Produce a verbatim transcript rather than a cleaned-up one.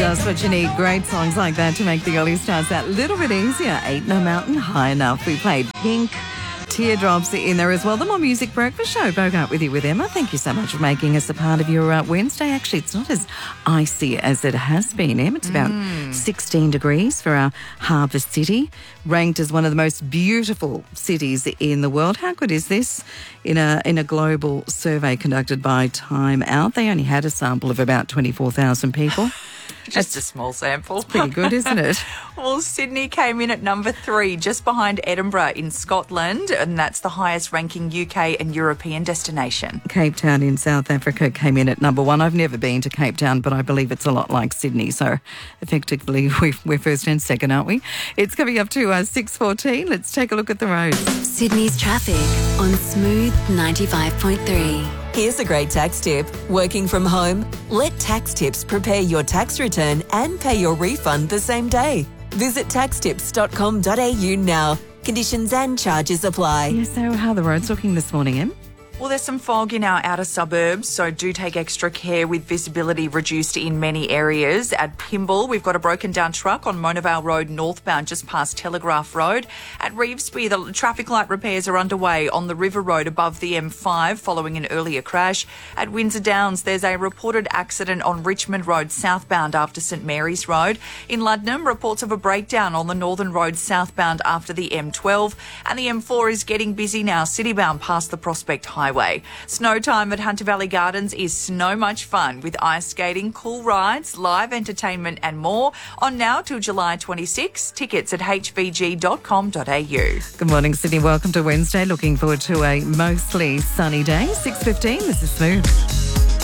Just what you need. Great songs like that to make the early starts that little bit easier. Ain't No Mountain High Enough. We played Pink, Teardrops in there as well. The More Music Breakfast Show. Bogart with you with Emma. Thank you so much for making us a part of your uh, Wednesday. Actually, it's not as icy as it has been, Em. It's about mm. sixteen degrees for our harbour city, ranked as one of the most beautiful cities in the world. How good is this? In a in a global survey conducted by Time Out, they only had a sample of about twenty-four thousand people. Just That's, a small sample. It's pretty good, isn't it? Well, Sydney came in at number three, just behind Edinburgh in Scotland, and that's the highest ranking U K and European destination. Cape Town in South Africa came in at number one. I've never been to Cape Town, but I believe it's a lot like Sydney, so effectively we're first and second, aren't we? It's coming up to uh, six fourteen. Let's take a look at the roads. Sydney's traffic on Smooth ninety-five point three. Here's a great tax tip. Working from home? Let Tax Tips prepare your tax return and pay your refund the same day. Visit tax tips dot com dot a u now. Conditions and charges apply. Yeah, so how are the roads looking this morning, Em? Well, there's some fog in our outer suburbs, so do take extra care with visibility reduced in many areas. At Pymble, we've got a broken down truck on Monavale Road northbound just past Telegraph Road. At Revesby, the traffic light repairs are underway on the River Road above the M five following an earlier crash. At Windsor Downs, there's a reported accident on Richmond Road southbound after St Mary's Road. In Luddenham, reports of a breakdown on the Northern Road southbound after the M twelve. And the M four is getting busy now, citybound past the Prospect Highway. Snow time at Hunter Valley Gardens is so much fun with ice skating, cool rides, live entertainment and more on now till July twenty-sixth. Tickets at h v g dot com dot a u. Good morning, Sydney. Welcome to Wednesday. Looking forward to a mostly sunny day. six fifteen, this is Smooth.